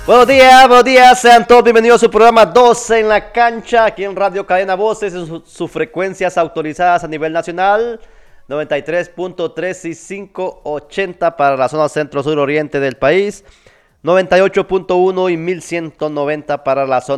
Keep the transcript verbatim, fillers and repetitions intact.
Buenos días, buenos días, sean todos bienvenidos a su programa doce en la cancha, aquí en Radio Cadena Voces, en sus su frecuencias autorizadas a nivel nacional, noventa y tres punto tres y quinientos ochenta para la zona centro-sur oriente del país, noventa y ocho punto uno y mil ciento noventa para la zona